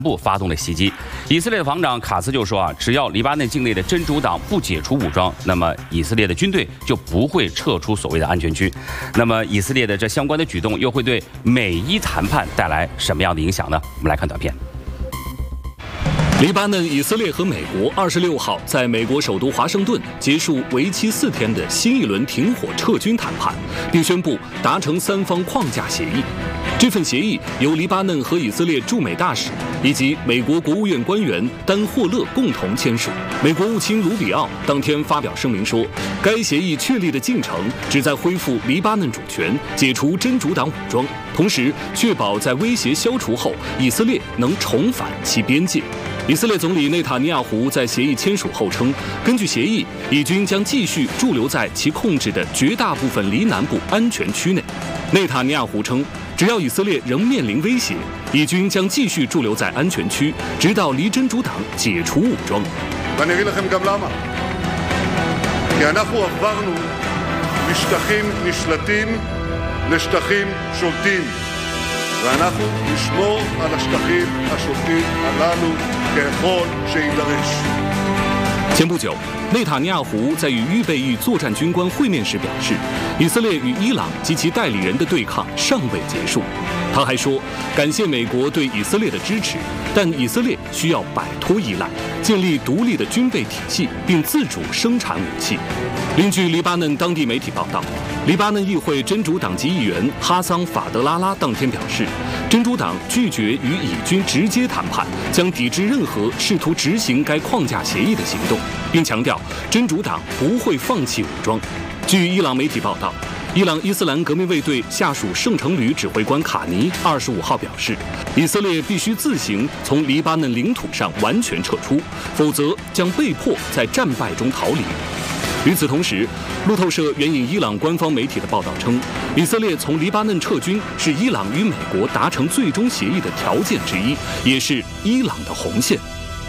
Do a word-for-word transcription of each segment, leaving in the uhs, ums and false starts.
部发动了袭击。以色列的防长卡茨就说啊，只要黎巴嫩境内的真主党不解除武装，那么以色列的军队就不会撤出所谓的安全区。那么以色列的这相关的举动又会对美伊谈判带来什么样的影响呢？我们来看短片。 黎巴嫩、以色列和美国二十六号在美国首都华盛顿结束为期四天的新一轮停火撤军谈判，并宣布达成三方框架协议。这份协议由黎巴嫩和以色列驻美大使以及美国国务院官员丹·霍勒共同签署。美国务卿卢比奥当天发表声明说，该协议确立的进程旨在恢复黎巴嫩主权、解除真主党武装，同时确保在威胁消除后，以色列能重返其边界。 以色列总理内塔尼亚胡在协议签署后称，根据协议，以军将继续驻留在其控制的绝大部分黎南部安全区内。内塔尼亚胡称，只要以色列仍面临威胁，以军将继续驻留在安全区，直到黎真主党解除武装。 ואני אגיד לכם גם למה. כי אנחנו עברנו משטחים נשלטים לשטחים שולטים, ואנחנו נשמור על השטחים השולטים הללו ככל שיידרש. 前不久，内塔尼亚胡在与预备役作战军官会面时表示，以色列与伊朗及其代理人的对抗尚未结束。他还说，感谢美国对以色列的支持，但以色列需要摆脱依赖，建立独立的军备体系，并自主生产武器。另据黎巴嫩当地媒体报道，黎巴嫩议会真主党籍议员哈桑·法德拉拉当天表示，真主党拒绝与以军直接谈判，将抵制任何试图执行该框架协议的行动，并强调真主党不会放弃武装。据伊朗媒体报道，伊朗伊斯兰革命卫队下属圣城旅指挥官卡尼二十五号表示，以色列必须自行从黎巴嫩领土上完全撤出，否则将被迫在战败中逃离。与此同时，路透社援引伊朗官方媒体的报道称，以色列从黎巴嫩撤军是伊朗与美国达成最终协议的条件之一，也是伊朗的红线。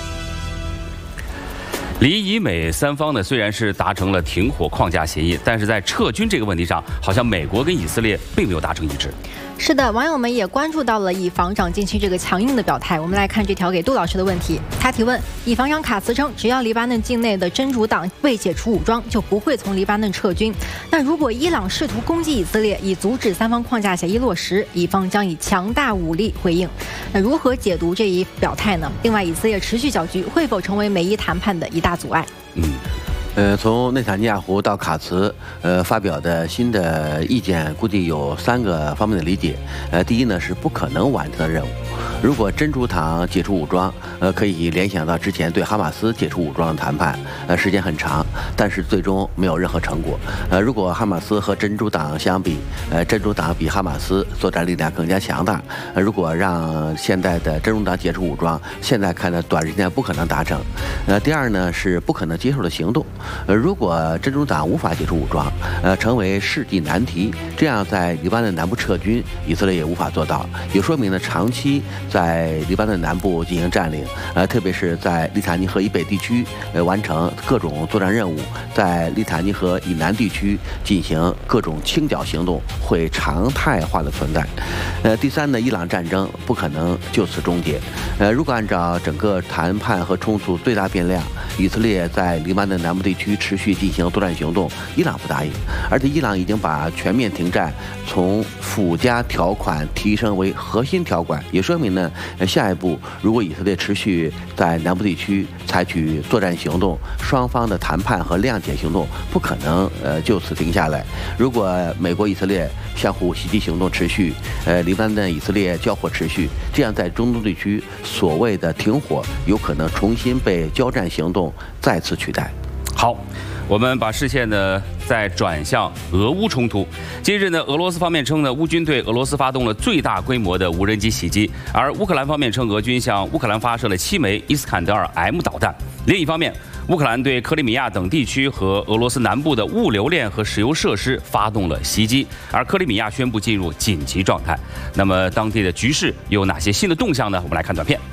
黎以美三方呢，虽然是达成了停火框架协议，但是在撤军这个问题上，好像美国跟以色列并没有达成一致。 是的，网友们也关注到了以防长近期这个强硬的表态。我们来看这条给杜老师的问题，他提问：以防长卡茨称，只要黎巴嫩境内的真主党未解除武装，就不会从黎巴嫩撤军。那如果伊朗试图攻击以色列，以阻止三方框架协议落实，以方将以强大武力回应。那如何解读这一表态呢？另外，以色列持续搅局，会否成为美伊谈判的一大阻碍？ 嗯。 呃，从内塔尼亚胡到卡茨，呃，发表的新的意见，估计有三个方面的理解。呃，第一呢是不可能完成的任务。如果真主党解除武装，呃，可以联想到之前对哈马斯解除武装的谈判，呃，时间很长，但是最终没有任何成果。呃，如果哈马斯和真主党相比，呃，真主党比哈马斯作战力量更加强大。呃，如果让现在的真主党解除武装，现在看来短时间不可能达成。呃，第二呢是不可能接受的行动。 呃，如果真主党无法解除武装，呃，成为世纪难题，这样在黎巴嫩南部撤军，以色列也无法做到，也说明呢，长期在黎巴嫩南部进行占领，呃，特别是在利塔尼河以北地区，呃，完成各种作战任务，在利塔尼河以南地区进行各种清剿行动，会常态化的存在。呃，第三呢，伊朗战争不可能就此终结。呃，如果按照整个谈判和冲突最大变量，以色列在黎巴嫩南部地区 持续进行作战行动，伊朗不答应，而且伊朗已经把全面停战从附加条款提升为核心条款，也说明呢，下一步如果以色列持续在南部地区采取作战行动，双方的谈判和谅解行动不可能呃就此停下来。如果美国、以色列相互袭击行动持续，呃，黎巴嫩、以色列交火持续，这样在中东地区所谓的停火有可能重新被交战行动再次取代。 好，我们把视线呢再转向俄乌冲突。近日呢，俄罗斯方面称呢，乌军对俄罗斯发动了最大规模的无人机袭击，而乌克兰方面称，俄军向乌克兰发射了七枚伊斯坎德尔 M 导弹。另一方面，乌克兰对克里米亚等地区和俄罗斯南部的物流链和石油设施发动了袭击，而克里米亚宣布进入紧急状态。那么，当地的局势又有哪些新的动向呢？我们来看短片。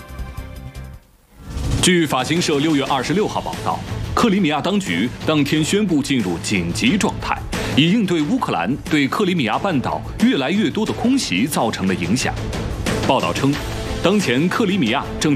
据法新社六月二十六号报道，克里米亚当局当天宣布进入紧急状态，以应对乌克兰对克里米亚半岛越来越多的空袭造成的影响。报道称，当前克里米亚正